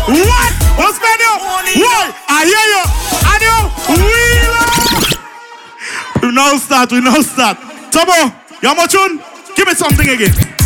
What? What's better? What? I hear you. I know. We now start. Tobo, Yamachun, give me something again.